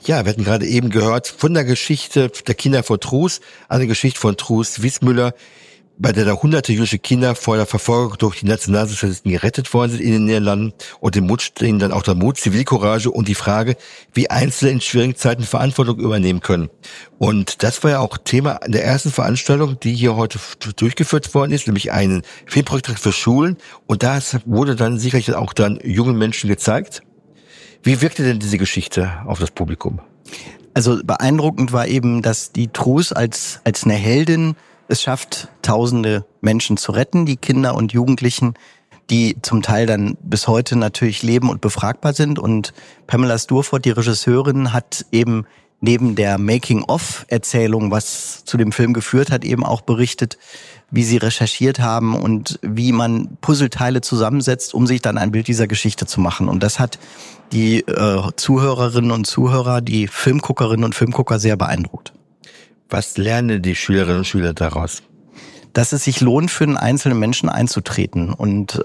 Ja, wir hatten gerade eben gehört von der Geschichte der Kinder von Trost, eine Geschichte von Trost Wiesmüller, bei der da hunderte jüdische Kinder vor der Verfolgung durch die Nationalsozialisten gerettet worden sind in den Niederlanden, und dem Mut stehen dann auch der Mut, Zivilcourage und die Frage, wie Einzelne in schwierigen Zeiten Verantwortung übernehmen können. Und das war ja auch Thema der ersten Veranstaltung, die hier heute durchgeführt worden ist, nämlich ein Filmprojekt für Schulen, und da wurde dann sicherlich auch dann jungen Menschen gezeigt. Wie wirkte denn diese Geschichte auf das Publikum? Also beeindruckend war eben, dass die Trus als eine Heldin es schafft, tausende Menschen zu retten, die Kinder und Jugendlichen, die zum Teil dann bis heute natürlich leben und befragbar sind. Und Pamela Sturford, die Regisseurin, hat eben neben der Making-of-Erzählung, was zu dem Film geführt hat, eben auch berichtet, wie sie recherchiert haben und wie man Puzzleteile zusammensetzt, um sich dann ein Bild dieser Geschichte zu machen. Und das hat die Zuhörerinnen und Zuhörer, die Filmguckerinnen und Filmgucker sehr beeindruckt. Was lernen die Schülerinnen und Schüler daraus? Dass es sich lohnt, für einen einzelnen Menschen einzutreten. Und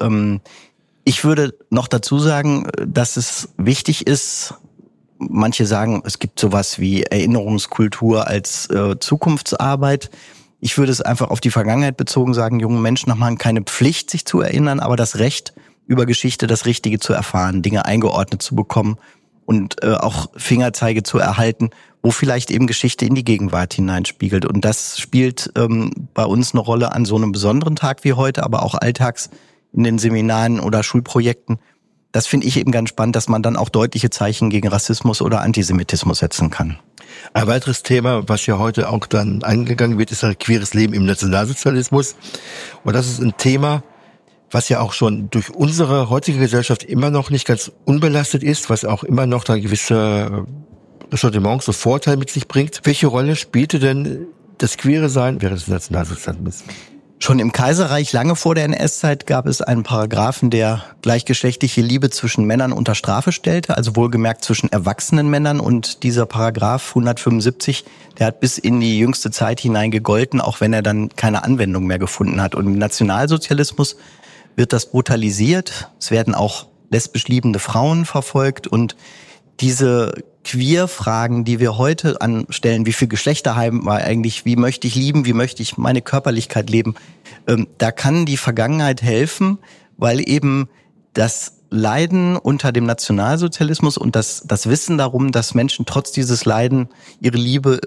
ich würde noch dazu sagen, dass es wichtig ist, manche sagen, es gibt sowas wie Erinnerungskultur als Zukunftsarbeit. Ich würde es einfach auf die Vergangenheit bezogen sagen, junge Menschen haben keine Pflicht, sich zu erinnern, aber das Recht, über Geschichte das Richtige zu erfahren, Dinge eingeordnet zu bekommen und auch Fingerzeige zu erhalten, wo vielleicht eben Geschichte in die Gegenwart hineinspiegelt. Und das spielt bei uns eine Rolle an so einem besonderen Tag wie heute, aber auch alltags in den Seminaren oder Schulprojekten. Das finde ich eben ganz spannend, dass man dann auch deutliche Zeichen gegen Rassismus oder Antisemitismus setzen kann. Ein weiteres Thema, was ja heute auch dann angegangen wird, ist ein queeres Leben im Nationalsozialismus. Und das ist ein Thema, was ja auch schon durch unsere heutige Gesellschaft immer noch nicht ganz unbelastet ist, was auch immer noch da gewisse Ressentiments und Vorteile mit sich bringt. Welche Rolle spielte denn das queere Sein während des Nationalsozialismus? Schon im Kaiserreich, lange vor der NS-Zeit, gab es einen Paragraphen, der gleichgeschlechtliche Liebe zwischen Männern unter Strafe stellte, also wohlgemerkt zwischen erwachsenen Männern. Und dieser Paragraph 175, der hat bis in die jüngste Zeit hinein gegolten, auch wenn er dann keine Anwendung mehr gefunden hat. Und im Nationalsozialismus wird das brutalisiert. Es werden auch lesbisch liebende Frauen verfolgt. Und diese Queer-Fragen, die wir heute anstellen, wie viel Geschlechter haben wir eigentlich, wie möchte ich lieben, wie möchte ich meine Körperlichkeit leben, da kann die Vergangenheit helfen, weil eben das Leiden unter dem Nationalsozialismus und das Wissen darum, dass Menschen trotz dieses Leiden ihre Liebe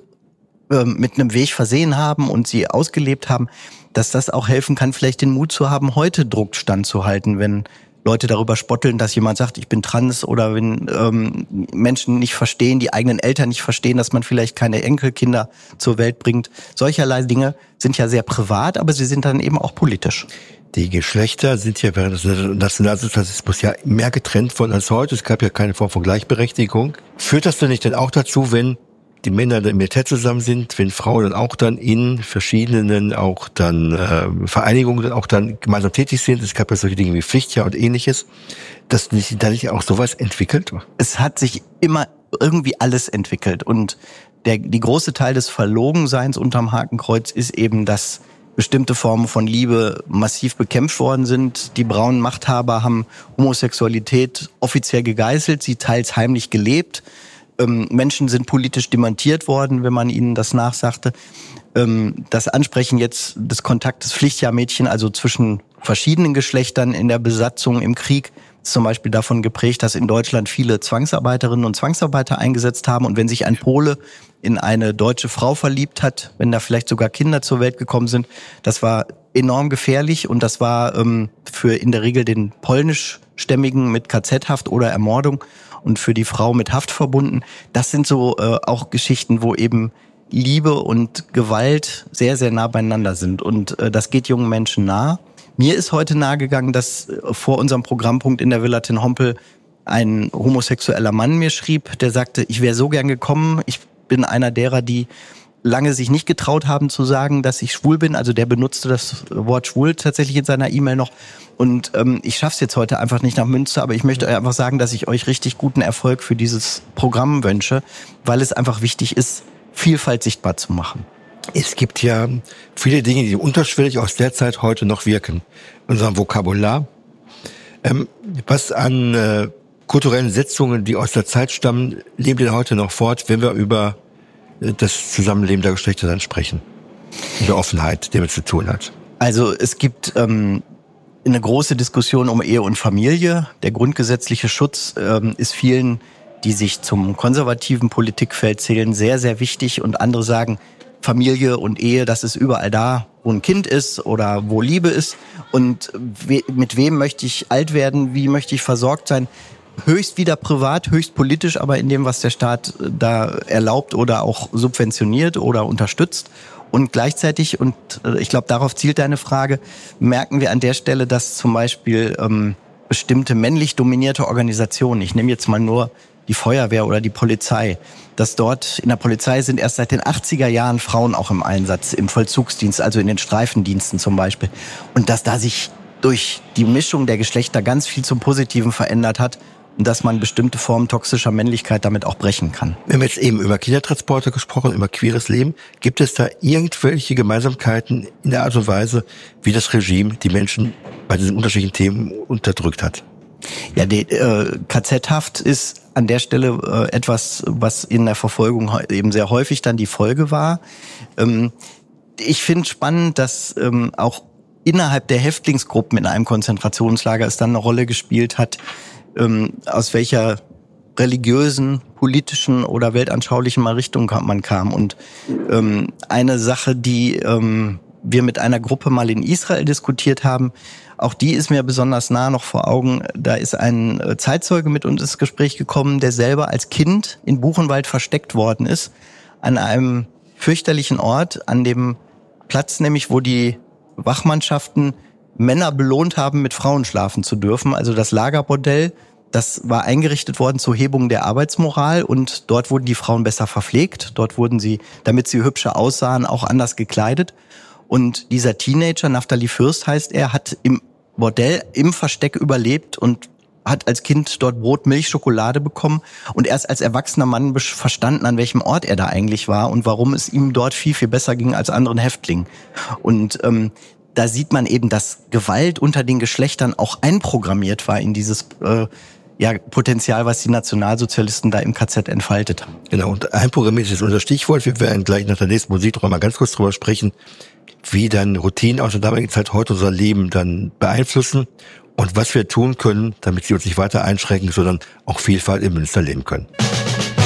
mit einem Weg versehen haben und sie ausgelebt haben, dass das auch helfen kann, vielleicht den Mut zu haben, heute Druck standzuhalten, wenn Leute darüber spotteln, dass jemand sagt, ich bin trans, oder wenn Menschen nicht verstehen, die eigenen Eltern nicht verstehen, dass man vielleicht keine Enkelkinder zur Welt bringt. Solcherlei Dinge sind ja sehr privat, aber sie sind dann eben auch politisch. Die Geschlechter sind ja während des Nationalsozialismus ja mehr getrennt worden als heute. Es gab ja keine Form von Gleichberechtigung. Führt das denn nicht dann auch dazu, wenn die Männer dann im Militär zusammen sind, wenn Frauen dann auch dann in verschiedenen auch dann Vereinigungen dann auch dann gemeinsam tätig sind? Es gab ja solche Dinge wie Pflichtjahr und ähnliches, dass da nicht auch sowas entwickelt? Es hat sich immer irgendwie alles entwickelt, und die große Teil des Verlogenseins unterm Hakenkreuz ist eben, dass bestimmte Formen von Liebe massiv bekämpft worden sind. Die braunen Machthaber haben Homosexualität offiziell gegeißelt, sie teils heimlich gelebt. Menschen sind politisch demontiert worden, wenn man ihnen das nachsagte. Das Ansprechen jetzt des Kontaktes Pflichtjahrmädchen, also zwischen verschiedenen Geschlechtern in der Besatzung im Krieg, ist zum Beispiel davon geprägt, dass in Deutschland viele Zwangsarbeiterinnen und Zwangsarbeiter eingesetzt haben. Und wenn sich ein Pole in eine deutsche Frau verliebt hat, wenn da vielleicht sogar Kinder zur Welt gekommen sind, das war enorm gefährlich, und das war für in der Regel den polnischstämmigen mit KZ-Haft oder Ermordung und für die Frau mit Haft verbunden. Das sind so auch Geschichten, wo eben Liebe und Gewalt sehr, sehr nah beieinander sind. Und das geht jungen Menschen nah. Mir ist heute nahegegangen, dass vor unserem Programmpunkt in der Villa Ten Hompel ein homosexueller Mann mir schrieb, der sagte, ich wäre so gern gekommen. Ich bin einer derer, die lange sich nicht getraut haben zu sagen, dass ich schwul bin. Also der benutzte das Wort schwul tatsächlich in seiner E-Mail noch. Und ich schaff's jetzt heute einfach nicht nach Münster, aber ich möchte euch einfach sagen, dass ich euch richtig guten Erfolg für dieses Programm wünsche, weil es einfach wichtig ist, Vielfalt sichtbar zu machen. Es gibt ja viele Dinge, die unterschwellig aus der Zeit heute noch wirken. Unser Vokabular, was an kulturellen Setzungen, die aus der Zeit stammen, leben die heute noch fort, wenn wir über das Zusammenleben der Geschlechter dann sprechen? In der Offenheit, die damit zu tun hat. Also es gibt eine große Diskussion um Ehe und Familie. Der grundgesetzliche Schutz ist vielen, die sich zum konservativen Politikfeld zählen, sehr, sehr wichtig. Und andere sagen, Familie und Ehe, das ist überall da, wo ein Kind ist oder wo Liebe ist. Und mit wem möchte ich alt werden, wie möchte ich versorgt sein? Höchst wieder privat, höchst politisch, aber in dem, was der Staat da erlaubt oder auch subventioniert oder unterstützt. Und gleichzeitig, und ich glaube, darauf zielt deine Frage, merken wir an der Stelle, dass zum Beispiel bestimmte männlich dominierte Organisationen, ich nehme jetzt mal nur die Feuerwehr oder die Polizei, dass dort in der Polizei sind erst seit den 80er Jahren Frauen auch im Einsatz, im Vollzugsdienst, also in den Streifendiensten zum Beispiel. Und dass da sich durch die Mischung der Geschlechter ganz viel zum Positiven verändert hat und dass man bestimmte Formen toxischer Männlichkeit damit auch brechen kann. Wir haben jetzt eben über Kindertransporte gesprochen, über queeres Leben. Gibt es da irgendwelche Gemeinsamkeiten in der Art und Weise, wie das Regime die Menschen bei diesen unterschiedlichen Themen unterdrückt hat? Ja, die KZ-Haft ist an der Stelle etwas, was in der Verfolgung eben sehr häufig dann die Folge war. Ich finde spannend, dass auch innerhalb der Häftlingsgruppen in einem Konzentrationslager es dann eine Rolle gespielt hat, aus welcher religiösen, politischen oder weltanschaulichen Richtung man kam. Und eine Sache, die wir mit einer Gruppe mal in Israel diskutiert haben, auch die ist mir besonders nah noch vor Augen. Da ist ein Zeitzeuge mit uns ins Gespräch gekommen, der selber als Kind in Buchenwald versteckt worden ist, an einem fürchterlichen Ort, an dem Platz nämlich, wo die Wachmannschaften Männer belohnt haben, mit Frauen schlafen zu dürfen. Also das Lagerbordell, das war eingerichtet worden zur Hebung der Arbeitsmoral und dort wurden die Frauen besser verpflegt. Dort wurden sie, damit sie hübscher aussahen, auch anders gekleidet. Und dieser Teenager, Naftali Fürst heißt er, hat im Bordell im Versteck überlebt und hat als Kind dort Brot, Milch, Schokolade bekommen und erst als erwachsener Mann verstanden, an welchem Ort er da eigentlich war und warum es ihm dort viel, viel besser ging als anderen Häftlingen. Und da sieht man eben, dass Gewalt unter den Geschlechtern auch einprogrammiert war in dieses Potenzial, was die Nationalsozialisten da im KZ entfaltet haben. Genau, und einprogrammiert ist unser Stichwort. Wir werden gleich nach der nächsten Musik noch mal ganz kurz drüber sprechen, wie dann Routinen aus der damaligen Zeit heute unser Leben dann beeinflussen und was wir tun können, damit sie uns nicht weiter einschränken, sondern auch Vielfalt im Münster leben können.